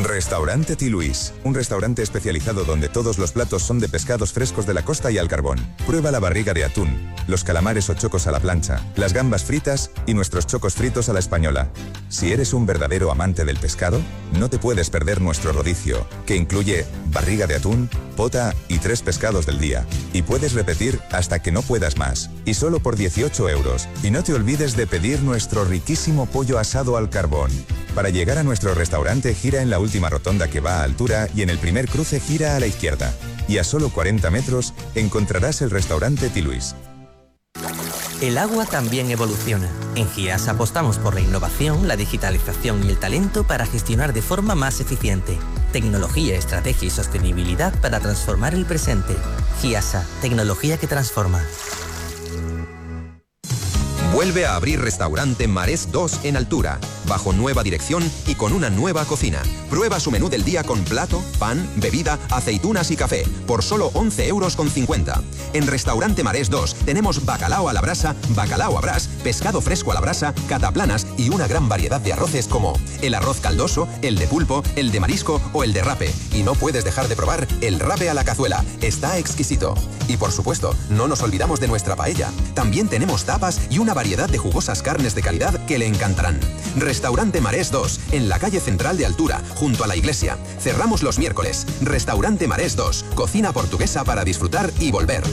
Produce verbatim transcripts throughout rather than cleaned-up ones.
Restaurante Ti Luis, un restaurante especializado donde todos los platos son de pescados frescos de la costa y al carbón. Prueba la barriga de atún, los calamares o chocos a la plancha, las gambas fritas y nuestros chocos fritos a la española. Si eres un verdadero amante del pescado, no te puedes perder nuestro rodicio, que incluye barriga de atún, pota y tres pescados del día. Y puedes repetir hasta que no puedas más. Y solo por dieciocho euros. Y no te olvides de pedir nuestro riquísimo pollo asado al carbón. Para llegar a nuestro restaurante, gira en la última rotonda que va a altura y en el primer cruce gira a la izquierda. Y a solo cuarenta metros encontrarás el restaurante Ti Luis. El agua también evoluciona. En GIAS apostamos por la innovación, la digitalización y el talento para gestionar de forma más eficiente. Tecnología, estrategia y sostenibilidad para transformar el presente. GIASA, tecnología que transforma. Vuelve a abrir Restaurante Marés dos en Altura, bajo nueva dirección y con una nueva cocina. Prueba su menú del día con plato, pan, bebida, aceitunas y café, por solo once euros con cincuenta. En Restaurante Marés dos tenemos bacalao a la brasa, bacalao a brás, pescado fresco a la brasa, cataplanas y una gran variedad de arroces como el arroz caldoso, el de pulpo, el de marisco o el de rape. Y no puedes dejar de probar el rape a la cazuela. Está exquisito. Y por supuesto, no nos olvidamos de nuestra paella. También tenemos tapas y una variedad de jugosas carnes de calidad que le encantarán. Restaurante Marés dos, en la calle central de Altura, junto a la iglesia. Cerramos los miércoles. Restaurante Marés dos, cocina portuguesa para disfrutar y volver.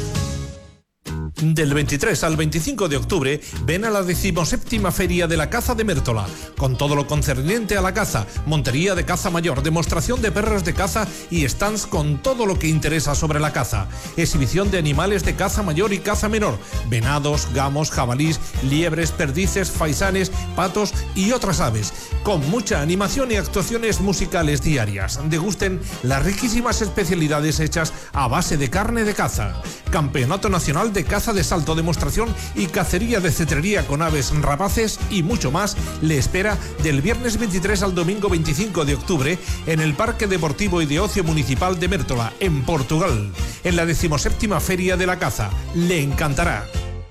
Del veintitrés al veinticinco de octubre, ven a la decimoséptima Feria de la Caza de Mértola, con todo lo concerniente a la caza, montería de caza mayor, demostración de perros de caza y stands con todo lo que interesa sobre la caza, exhibición de animales de caza mayor y caza menor, venados, gamos, jabalís, liebres, perdices, faisanes, patos y otras aves, con mucha animación y actuaciones musicales diarias. Degusten las riquísimas especialidades hechas a base de carne de caza. Campeonato Nacional de Caza de salto, demostración y cacería de cetrería con aves rapaces y mucho más le espera del viernes veintitrés al domingo veinticinco de octubre en el Parque Deportivo y de Ocio Municipal de Mértola, en Portugal, en la decimoséptima Feria de la Caza. Le encantará.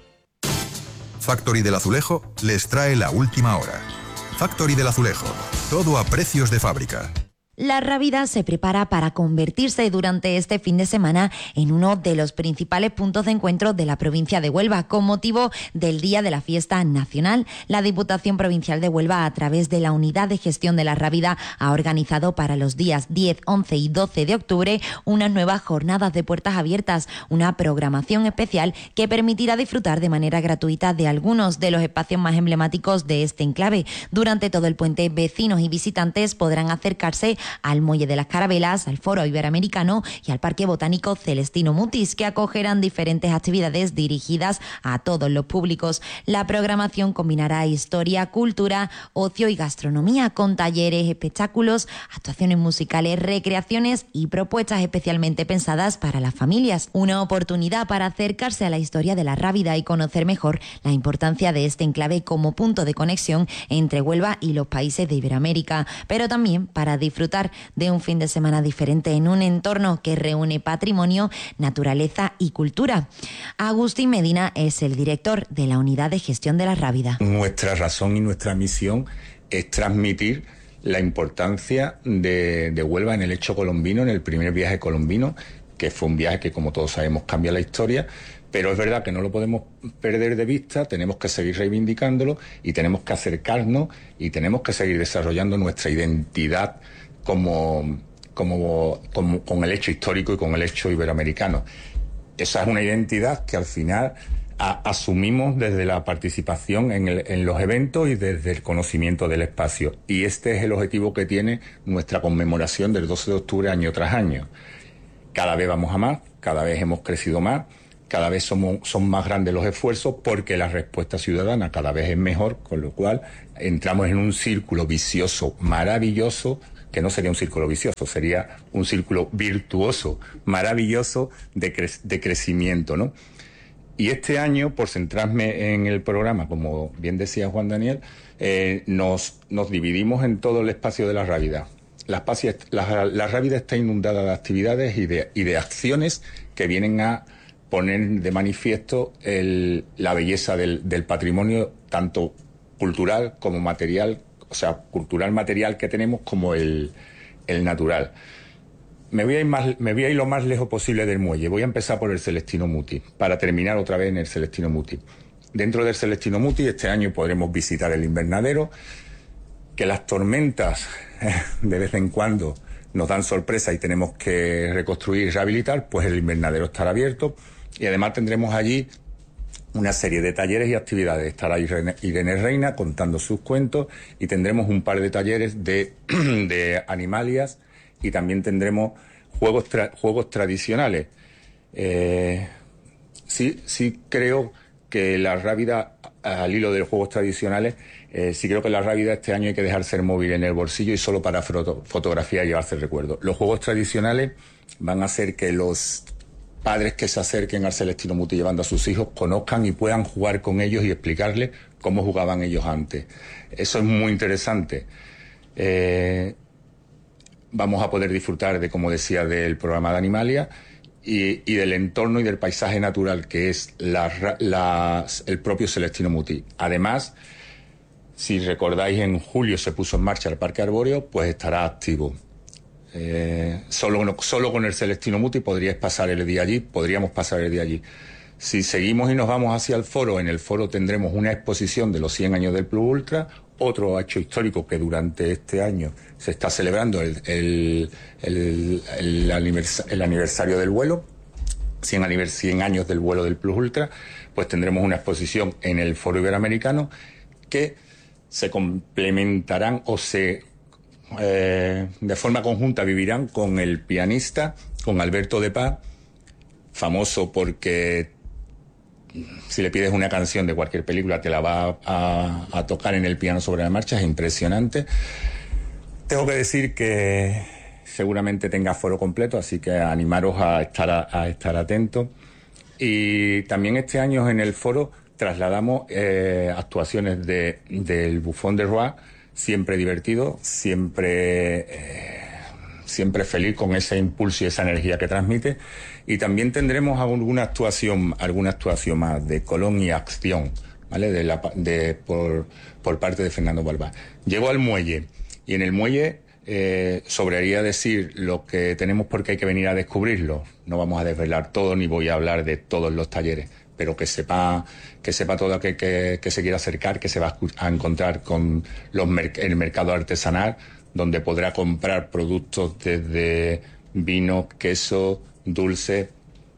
Factory del Azulejo les trae la última hora. Factory del Azulejo, todo a precios de fábrica. La Rábida se prepara para convertirse durante este fin de semana en uno de los principales puntos de encuentro de la provincia de Huelva. Con motivo del Día de la Fiesta Nacional, la Diputación Provincial de Huelva, a través de la Unidad de Gestión de la Rábida, ha organizado para los días diez, once y doce de octubre unas nuevas jornadas de puertas abiertas, una programación especial que permitirá disfrutar de manera gratuita de algunos de los espacios más emblemáticos de este enclave. Durante todo el puente, vecinos y visitantes podrán acercarse al Muelle de las Carabelas, al Foro Iberoamericano y al Parque Botánico Celestino Mutis, que acogerán diferentes actividades dirigidas a todos los públicos. La programación combinará historia, cultura, ocio y gastronomía, con talleres, espectáculos, actuaciones musicales, recreaciones y propuestas especialmente pensadas para las familias. Una oportunidad para acercarse a la historia de la Rábida y conocer mejor la importancia de este enclave como punto de conexión entre Huelva y los países de Iberoamérica, pero también para disfrutar de un fin de semana diferente en un entorno que reúne patrimonio, naturaleza y cultura. Agustín Medina es el director de la Unidad de Gestión de la Rábida. Nuestra razón y nuestra misión es transmitir la importancia de, de Huelva en el hecho colombino, en el primer viaje colombino, que fue un viaje que, como todos sabemos, cambia la historia. Pero es verdad que no lo podemos perder de vista, tenemos que seguir reivindicándolo y tenemos que acercarnos y tenemos que seguir desarrollando nuestra identidad como, como, como con el hecho histórico y con el hecho iberoamericano. Esa es una identidad que al final a, asumimos desde la participación en, el, en los eventos y desde el conocimiento del espacio. Y este es el objetivo que tiene nuestra conmemoración del doce de octubre año tras año. Cada vez vamos a más, cada vez hemos crecido más, cada vez somos, son más grandes los esfuerzos porque la respuesta ciudadana cada vez es mejor, con lo cual entramos en un círculo vicioso maravilloso, que no sería un círculo vicioso, sería un círculo virtuoso, maravilloso de, cre- de crecimiento, ¿no? Y este año, por centrarme en el programa, como bien decía Juan Daniel, eh, nos, nos dividimos en todo el espacio de la Rábida. La, espacio, la, la Rábida está inundada de actividades y de, y de acciones que vienen a poner de manifiesto el, la belleza del, del patrimonio, tanto cultural como material, o sea, cultural material que tenemos, como el, el natural. Me voy, a ir más, me voy a ir lo más lejos posible del muelle. Voy a empezar por el Celestino Muti, para terminar otra vez en el Celestino Muti. Dentro del Celestino Muti, este año podremos visitar el invernadero, que las tormentas de vez en cuando nos dan sorpresa y tenemos que reconstruir y rehabilitar, pues el invernadero estará abierto. Y además tendremos allí una serie de talleres y actividades. Estará Irene, Irene Reina contando sus cuentos y tendremos un par de talleres de, de animalias. Y también tendremos juegos tra- juegos tradicionales. Eh, sí, sí creo que la Rábida, al hilo de los juegos tradicionales, eh, sí creo que la Rábida este año hay que dejarse el móvil en el bolsillo y solo para foto- fotografía y llevarse el recuerdo. Los juegos tradicionales van a hacer que los padres que se acerquen al Celestino Muti llevando a sus hijos conozcan y puedan jugar con ellos y explicarles cómo jugaban ellos antes. Eso es muy interesante. Eh, Vamos a poder disfrutar de, como decía, del programa de Animalia y, y del entorno y del paisaje natural que es la, la, el propio Celestino Muti. Además, si recordáis, en julio se puso en marcha el Parque Arbóreo, pues estará activo. Eh, solo, solo con el Celestino Muti podríais pasar el día allí, podríamos pasar el día allí. Si seguimos y nos vamos hacia el foro, en el foro tendremos una exposición de los cien años del Plus Ultra, otro hecho histórico que durante este año se está celebrando el, el, el, el, anivers- el aniversario del vuelo, cien, anivers- cien años del vuelo del Plus Ultra, pues tendremos una exposición en el Foro Iberoamericano que se complementarán o se eh, de forma conjunta vivirán con el pianista, con Alberto de Paz, famoso porque si le pides una canción de cualquier película te la va a, a tocar en el piano sobre la marcha, es impresionante. Tengo que decir que seguramente tenga foro completo, así que animaros a estar, a, a estar atentos. Y también este año en el foro trasladamos eh, actuaciones de, del Bufón de Roy, siempre divertido, siempre... Eh, siempre feliz con ese impulso y esa energía que transmite. Y también tendremos alguna actuación, alguna actuación más de Colón y Acción, ¿vale? De la, de, por, por parte de Fernando Balbás. Llego al muelle y en el muelle eh, sobraría decir lo que tenemos porque hay que venir a descubrirlo. No vamos a desvelar todo ni voy a hablar de todos los talleres, pero que sepa que sepa todo aquel que, que se quiera acercar, que se va a encontrar con los merc- el mercado artesanal, donde podrá comprar productos desde vino, queso, dulce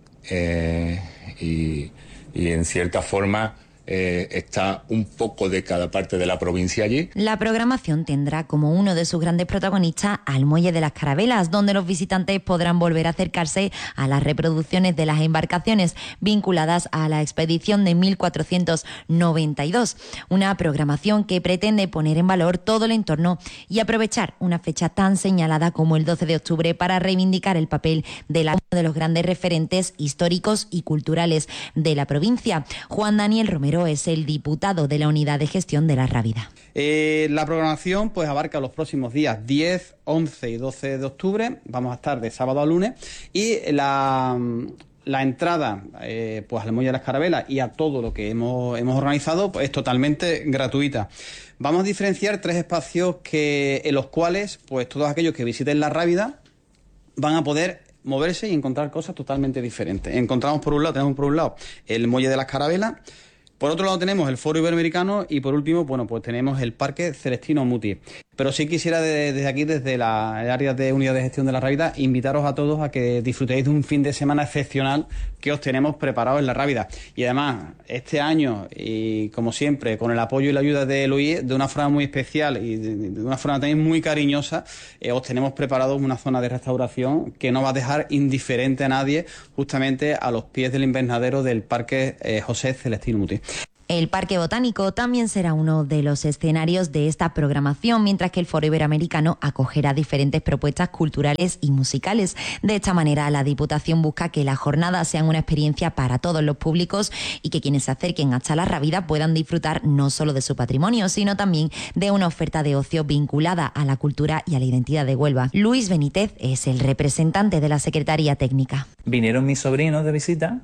eh, y, y en cierta forma eh, está un poco de cada parte de la provincia allí. La programación tendrá como uno de sus grandes protagonistas al Muelle de las Carabelas, donde los visitantes podrán volver a acercarse a las reproducciones de las embarcaciones vinculadas a la expedición de mil cuatrocientos noventa y dos. Una programación que pretende poner en valor todo el entorno y aprovechar una fecha tan señalada como el doce de octubre para reivindicar el papel de la de los grandes referentes históricos y culturales de la provincia. Juan Daniel Romero es el diputado de la Unidad de Gestión de la Rábida. Eh, la programación pues abarca los próximos días diez, once y doce de octubre. Vamos a estar de sábado a lunes y la... La entrada eh, pues al Muelle de las Carabelas y a todo lo que hemos, hemos organizado pues, es totalmente gratuita. Vamos a diferenciar tres espacios que, en los cuales pues todos aquellos que visiten la Rábida van a poder moverse y encontrar cosas totalmente diferentes. Encontramos por un lado, tenemos por un lado el Muelle de las Carabelas, por otro lado tenemos el Foro Iberoamericano y por último, bueno, pues tenemos el Parque Celestino Muti. Pero sí quisiera de, desde aquí, desde la el área de Unidad de Gestión de la Rábida, invitaros a todos a que disfrutéis de un fin de semana excepcional que os tenemos preparado en la Rábida. Y además, este año, y como siempre, con el apoyo y la ayuda de Luis, de una forma muy especial y de, de una forma también muy cariñosa, eh, os tenemos preparado una zona de restauración que no va a dejar indiferente a nadie, justamente a los pies del invernadero del Parque eh, José Celestino Muti. El Parque Botánico también será uno de los escenarios de esta programación, mientras que el Foro Iberoamericano acogerá diferentes propuestas culturales y musicales. De esta manera, la Diputación busca que las jornadas sean una experiencia para todos los públicos y que quienes se acerquen hasta la Rábida puedan disfrutar no solo de su patrimonio, sino también de una oferta de ocio vinculada a la cultura y a la identidad de Huelva. Luis Benítez es el representante de la Secretaría Técnica. Vinieron mis sobrinos de visita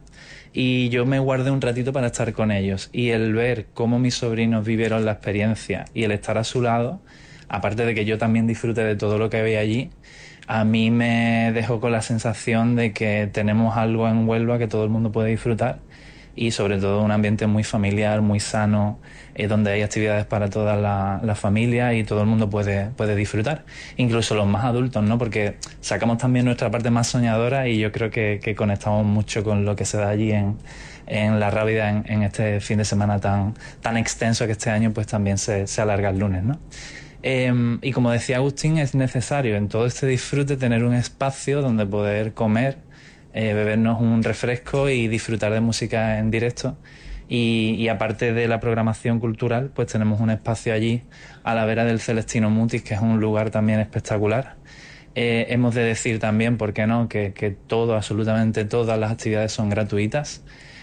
y yo me guardé un ratito para estar con ellos. Y el ver cómo mis sobrinos vivieron la experiencia y el estar a su lado, aparte de que yo también disfrute de todo lo que veía allí, a mí me dejó con la sensación de que tenemos algo en Huelva que todo el mundo puede disfrutar y sobre todo un ambiente muy familiar, muy sano, eh, donde hay actividades para toda la, la familia y todo el mundo puede, puede disfrutar, incluso los más adultos, ¿no? Porque sacamos también nuestra parte más soñadora y yo creo que, que conectamos mucho con lo que se da allí en, en La Rábida en, en este fin de semana tan, tan extenso que este año pues también se, se alarga el lunes, ¿no? Eh, y como decía Agustín, es necesario en todo este disfrute tener un espacio donde poder comer, eh, bebernos un refresco y disfrutar de música en directo. Y, y aparte de la programación cultural, pues tenemos un espacio allí a la vera del Celestino Mutis, que es un lugar también espectacular. Eh, hemos de decir también, ¿por qué no?, que, que todo, absolutamente todas las actividades son gratuitas.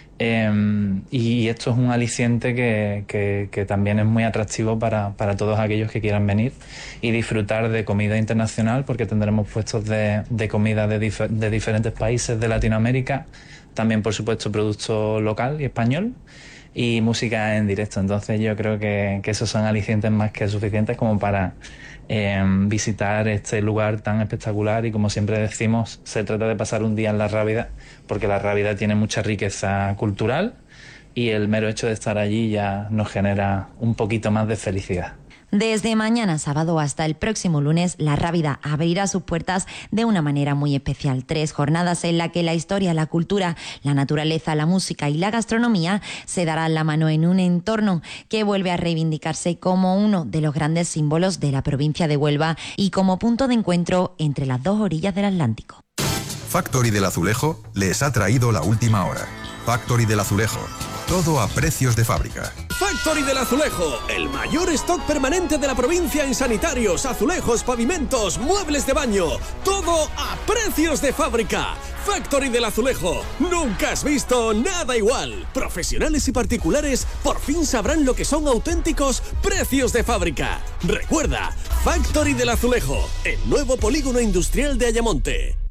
Eh, y esto es un aliciente que, que, que también es muy atractivo para, para todos aquellos que quieran venir y disfrutar de comida internacional, porque tendremos puestos de, de comida de, dif- de diferentes países de Latinoamérica, también por supuesto producto local y español y música en directo. Entonces yo creo que, que esos son alicientes más que suficientes como para eh, visitar este lugar tan espectacular. Y como siempre decimos, se trata de pasar un día en La Rábida, porque La Rábida tiene mucha riqueza cultural y el mero hecho de estar allí ya nos genera un poquito más de felicidad. Desde mañana sábado hasta el próximo lunes, La Rábida abrirá sus puertas de una manera muy especial. Tres jornadas en las que la historia, la cultura, la naturaleza, la música y la gastronomía se darán la mano en un entorno que vuelve a reivindicarse como uno de los grandes símbolos de la provincia de Huelva y como punto de encuentro entre las dos orillas del Atlántico. Factory del Azulejo les ha traído la última hora. Factory del Azulejo. Todo a precios de fábrica. Factory del Azulejo, el mayor stock permanente de la provincia en sanitarios, azulejos, pavimentos, muebles de baño. Todo a precios de fábrica. Factory del Azulejo. Nunca has visto nada igual. Profesionales y particulares por fin sabrán lo que son auténticos precios de fábrica. Recuerda, Factory del Azulejo, el nuevo polígono industrial de Ayamonte.